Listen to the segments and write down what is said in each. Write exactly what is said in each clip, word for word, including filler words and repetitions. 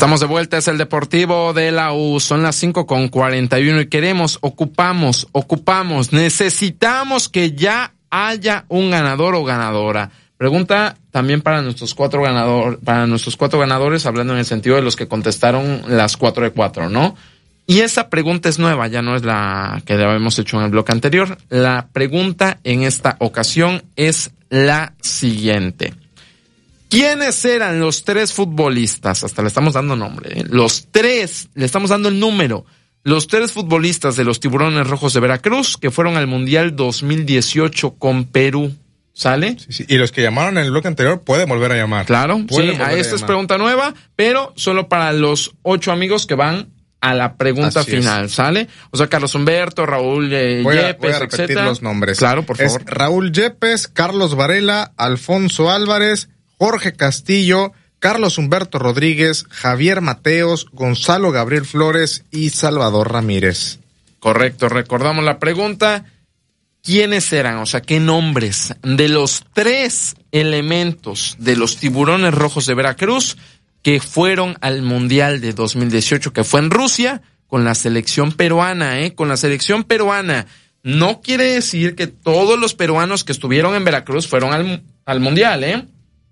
Estamos de vuelta, es el Deportivo de la U, son las cinco con cuarenta y uno y queremos, ocupamos, ocupamos, necesitamos que ya haya un ganador o ganadora. Pregunta también para nuestros cuatro ganadores, para nuestros cuatro ganadores, hablando en el sentido de los que contestaron las cuatro de cuatro, ¿no? Y esa pregunta es nueva, ya no es la que habíamos hecho en el bloque anterior. La pregunta en esta ocasión es la siguiente. ¿Quiénes eran los tres futbolistas? Hasta le estamos dando nombre, ¿eh? Los tres, le estamos dando el número. Los tres futbolistas de los Tiburones Rojos de Veracruz que fueron al Mundial dos mil dieciocho con Perú. ¿Sale? Sí, sí. Y los que llamaron en el bloque anterior pueden volver a llamar. Claro, sí, a esta es pregunta nueva, pero solo para los ocho amigos que van a la pregunta Así final, es. ¿Sale? O sea, Carlos Humberto, Raúl eh, voy a, Yepes, voy a repetir etcétera. Los nombres. Claro, por favor. Es Raúl Yepes, Carlos Varela, Alfonso Álvarez, Jorge Castillo, Carlos Humberto Rodríguez, Javier Mateos, Gonzalo Gabriel Flores y Salvador Ramírez. Correcto, recordamos la pregunta. ¿Quiénes eran? O sea, ¿qué nombres de los tres elementos de los Tiburones Rojos de Veracruz que fueron al Mundial de dos mil dieciocho, que fue en Rusia, con la selección peruana, eh? Con la selección peruana. No quiere decir que todos los peruanos que estuvieron en Veracruz fueron al, al Mundial, ¿eh?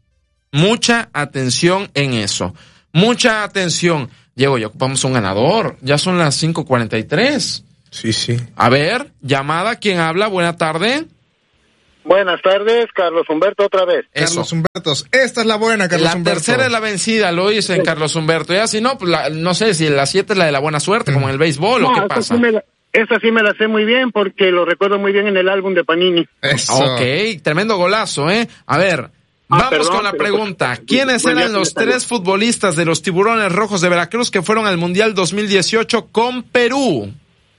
Mucha atención en eso. Mucha atención. Diego, ya ocupamos un ganador. Ya son las cinco cuarenta y tres. Sí, sí. A ver, llamada, ¿quién habla? Buena tarde. Buenas tardes, Carlos Humberto otra vez. Eso. Carlos Humberto, esta es la buena, Carlos la Humberto. La tercera es la vencida, lo dicen sí. Carlos Humberto. Ya si no, pues la, no sé si la siete es la de la buena suerte, mm. como en el béisbol, no, o qué pasa. Sí la, esa sí me la sé muy bien porque lo recuerdo muy bien en el álbum de Panini. Eso. Ok, tremendo golazo, ¿eh? A ver, ah, vamos perdón, con la pregunta. Pues, ¿quiénes pues, eran los tres futbolistas de los Tiburones Rojos de Veracruz que fueron al Mundial dos mil dieciocho con Perú?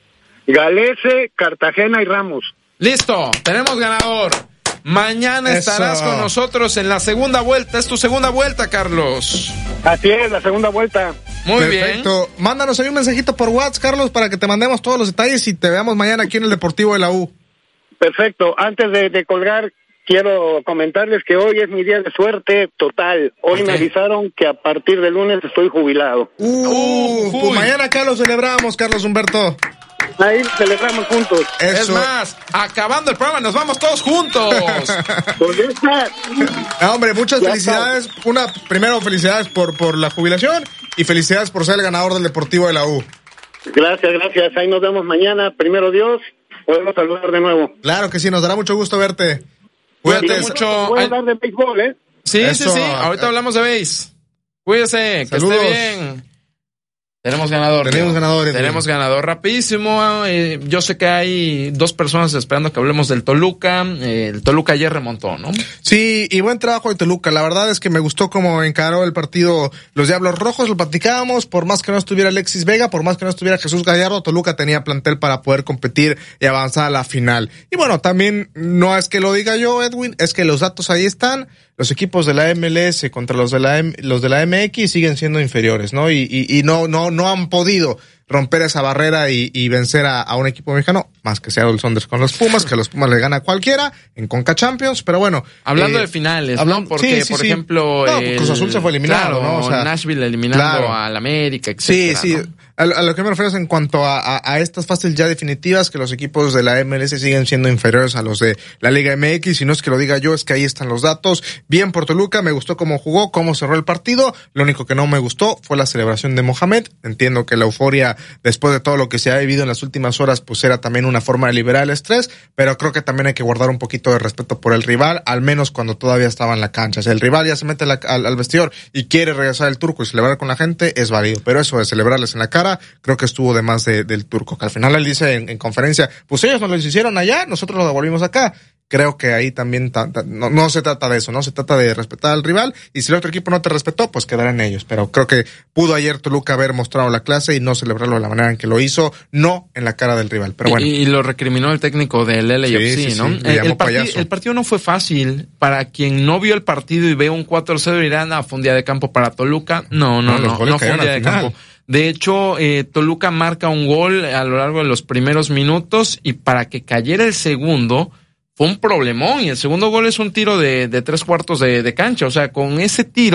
Galese, Cartagena y Ramos. Listo, tenemos ganador. Mañana Eso. estarás con nosotros en la segunda vuelta. Es tu segunda vuelta, Carlos. Así es, la segunda vuelta. Muy Perfecto. bien. Mándanos ahí un mensajito por WhatsApp, Carlos, para que te mandemos todos los detalles y te veamos mañana aquí en el Deportivo de la U. Perfecto. Antes de, de colgar, quiero comentarles que hoy es mi día de suerte total. Hoy okay. me avisaron que a partir del lunes estoy jubilado. Uh, uh pues mañana acá lo celebramos, Carlos Humberto. Ahí celebramos juntos. Eso. Es más, acabando el programa nos vamos todos juntos. Pues ya está. No, hombre, muchas ya felicidades. Está. Una, primero felicidades por, por la jubilación y felicidades por ser el ganador del Deportivo de la U. Gracias, gracias. Ahí nos vemos mañana. Primero Dios, podemos saludar de nuevo. Claro que sí, nos dará mucho gusto verte. Cuídate mucho. Voy a hablar de béisbol, ¿eh? Sí, Eso. sí, sí. Ahorita hablamos de béis. Cuídese, Saludos. que esté bien. Tenemos ganador. Tenemos ganadores. Tenemos bien. ganador rapidísimo. Eh, yo sé que hay dos personas esperando que hablemos del Toluca. Eh, el Toluca ayer remontó, ¿no? Sí, y buen trabajo de Toluca. La verdad es que me gustó cómo encaró el partido los Diablos Rojos. Lo platicábamos. Por más que no estuviera Alexis Vega, por más que no estuviera Jesús Gallardo, Toluca tenía plantel para poder competir y avanzar a la final. Y bueno, también no es que lo diga yo, Edwin, es que los datos ahí están. Los equipos de la M L S contra los de la M, los de la M X siguen siendo inferiores, ¿no? Y, y, y no, no, no han podido romper esa barrera y, y vencer a, a un equipo mexicano, más que Seattle Sounders con los Pumas, que los Pumas le gana a cualquiera en Conca Champions, pero bueno. Hablando eh, de finales, hablando, ¿no? Porque, sí, sí, por sí. ejemplo... No, el, Cruz Azul se fue eliminado, claro, ¿no? O sea, Nashville eliminando claro. al América, etcétera. Sí, sí. ¿no? A, a lo que me refiero es en cuanto a, a, a estas fases ya definitivas, que los equipos de la M L S siguen siendo inferiores a los de la Liga M X, y no es que lo diga yo, es que ahí están los datos. Bien por Toluca, me gustó cómo jugó, cómo cerró el partido. Lo único que no me gustó fue la celebración de Mohamed. Entiendo que la euforia, después de todo lo que se ha vivido en las últimas horas, pues era también una forma de liberar el estrés, pero creo que también hay que guardar un poquito de respeto por el rival, al menos cuando todavía estaba en la cancha. Si el rival ya se mete la, al, al vestidor y quiere regresar el turco y celebrar con la gente, es válido, pero eso de celebrarles en la cara, creo que estuvo de más de, del turco, que al final él dice en, en conferencia, pues ellos nos lo hicieron allá, nosotros lo devolvimos acá. Creo que ahí también ta, ta, no, no se trata de eso, no se trata de respetar al rival, y si el otro equipo no te respetó, pues quedarán ellos. Pero creo que pudo ayer Toluca haber mostrado la clase y no celebrarlo de la manera en que lo hizo, no en la cara del rival. Pero bueno. Y, y lo recriminó el técnico del L A F C, sí, sí, ¿no? Sí, el, el, partid, el partido no fue fácil. Para quien no vio el partido y ve un cuatro cero, dirán, ah, fue un día de campo para Toluca. No, no, no, no, no fue un día de campo. De hecho, eh, Toluca marca un gol a lo largo de los primeros minutos, y para que cayera el segundo fue un problemón, y el segundo gol es un tiro de, de tres cuartos de, de cancha. O sea, con ese tiro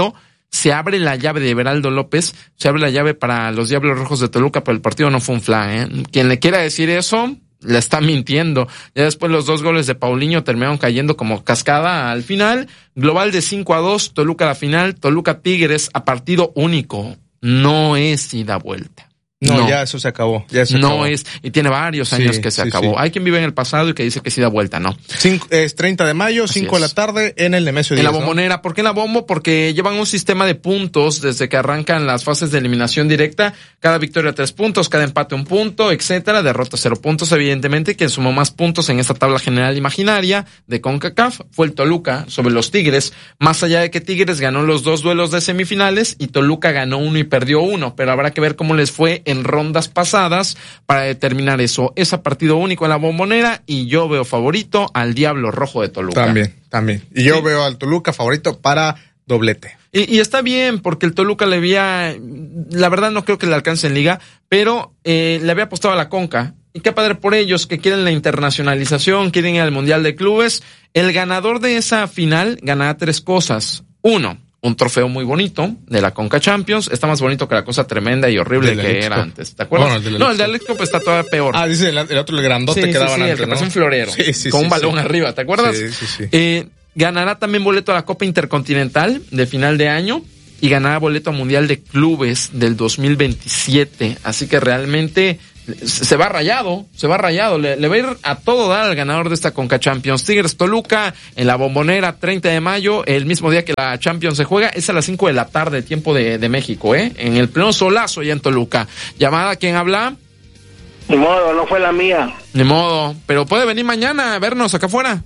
se abre la llave de Everaldo López, se abre la llave para los Diablos Rojos de Toluca, pero el partido no fue un flag, ¿eh? Quien le quiera decir eso, le está mintiendo. Ya después los dos goles de Paulinho terminaron cayendo como cascada al final. Global de cinco a dos, Toluca a la final, Toluca Tigres a partido único. No es ida vuelta. No, no, ya eso se acabó. Ya se no acabó. es, y tiene varios años sí, que se sí, acabó. Sí. Hay quien vive en el pasado y que dice que sí da vuelta, no. Cinco, es treinta de mayo, Así cinco es. de la tarde en el Nemesio En Díaz, la Bombonera. ¿no? ¿Por qué en la Bombo? Porque llevan un sistema de puntos desde que arrancan las fases de eliminación directa. Cada victoria tres puntos, cada empate un punto, etcétera. Derrota cero puntos, evidentemente. Quien sumó más puntos en esta tabla general imaginaria de CONCACAF fue el Toluca sobre los Tigres. Más allá de que Tigres ganó los dos duelos de semifinales y Toluca ganó uno y perdió uno. Pero habrá que ver cómo les fue en rondas pasadas para determinar eso. Es a partido único en la Bombonera y yo veo favorito al Diablo Rojo de Toluca. También, también. Y yo Sí. veo al Toluca favorito para doblete. Y, y está bien, porque el Toluca le había, la verdad no creo que le alcance en liga, pero eh, le había apostado a la Conca. Y qué padre por ellos, que quieren la internacionalización, quieren ir al Mundial de Clubes. El ganador de esa final ganará tres cosas. Uno, un trofeo muy bonito de la Conca Champions. Está más bonito que la cosa tremenda y horrible Del que Alex era Cup. antes. ¿Te acuerdas? Bueno, el del no, Alex el de Alex Cup está todavía peor. Ah, dice el, el otro, el grandote sí, que sí, daban sí, antes, el que ¿no? parece un florero. Sí, sí, con sí, un balón sí. arriba, ¿te acuerdas? Sí, sí, sí. Eh, ganará también boleto a la Copa Intercontinental de final de año y ganará boleto a Mundial de Clubes del dos mil veintisiete. Así que realmente se va rayado, se va rayado. Le, le va a ir a todo dar al ganador de esta Conca Champions. Tigres Toluca en la Bombonera, treinta de mayo, el mismo día que la Champions se juega. Es a las cinco de la tarde, tiempo de, de México, ¿eh? En el pleno solazo allá en Toluca. Llamada, ¿quién habla? Ni modo, no fue la mía. Ni modo, pero puede venir mañana a vernos acá afuera.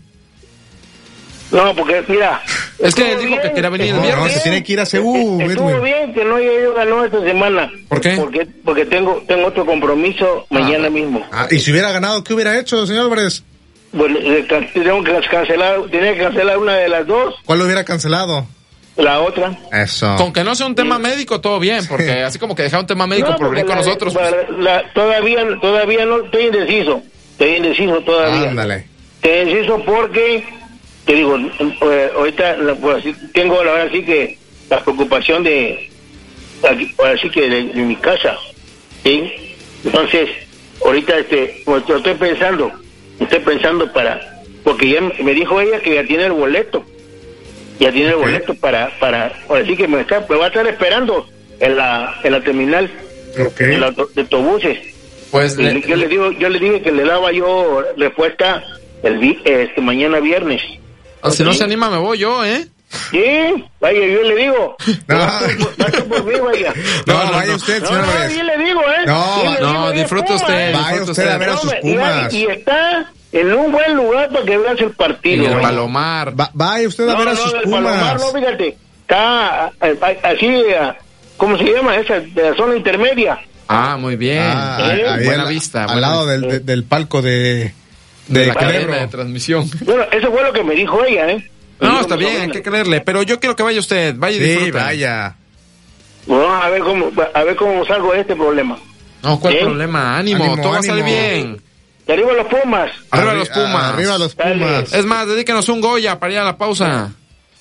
No, porque mira. Es que estuvo dijo que bien, quería venir el estuvo viernes. No, se tiene que ir a Seúl, Estuvo Edwin. bien que no haya ido ganó esta semana. ¿Por qué? Porque, porque tengo, tengo otro compromiso mañana mismo. Ah, y si hubiera ganado, ¿qué hubiera hecho, señor Álvarez? Bueno, eh, can- tengo que cancelar, tenía que cancelar una de las dos, ¿Cuál lo hubiera cancelado? la otra. Eso. Con que no sea un tema médico, todo bien, porque así como que dejar un tema médico No, por venir porque con la- nosotros. pues, la- la- todavía, todavía no, estoy indeciso. Estoy indeciso todavía. Ándale. Estoy indeciso porque, te digo, eh, ahorita pues, así, tengo la verdad sí que la preocupación de, aquí, así que de, de mi casa, ¿sí? Entonces, ahorita este, pues, lo estoy pensando, estoy pensando para, porque ya me dijo ella que ya tiene el boleto, ya tiene el Ok. boleto para, para, ahora sí que me está, me va a estar esperando en la, en la terminal, Ok. en la de autobuses. Pues Y le- yo le digo, yo le dije que le daba yo respuesta el vi- este mañana viernes. ah, si no se anima, me voy yo, ¿eh? Sí, vaya, yo le digo. No. Vaya por mí, vaya. No, No, no, vaya no. usted, No, señor no, Álvarez. yo le digo, ¿eh? No, Yo le no, digo, es disfrute Puma, usted. ¿eh? Vaya disfrute usted a ver a No, sus me- mira, Pumas. y está en un buen lugar para que veas el partido. En el ¿eh? Palomar. Va- vaya usted a No, ver a no, sus del Palomar, Pumas. no, fíjate. Está eh, así, eh, ¿cómo se llama? Esa, de la zona intermedia. Ah, muy bien. Ah, Eh, ahí buena al- vista. Al buena lado vista. del, de- del palco de, de de la cadena Culebro. de transmisión. Bueno, eso fue lo que me dijo ella, ¿eh? Me No, dijo está mi bien, hay sobrina. que creerle, pero yo quiero que vaya usted, vaya y Sí, disfrute. vaya. Bueno, a ver cómo, a ver cómo salgo de este problema. No, ¿cuál ¿Sí? problema? Ánimo, Ánimo, todo va a salir ánimo. bien. De arriba los Pumas. Arriba Arri- los Pumas. Arriba los Dale. Pumas. Es más, dedíquenos un Goya para ir a la pausa.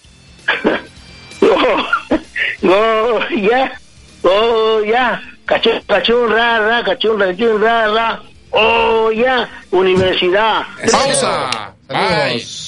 No, no, ya, oh, ya, cachón, cachón, ra, ra, cachón, cachón, ra, ra, oh, ya, universidad. Pausa. Saludos. Bye.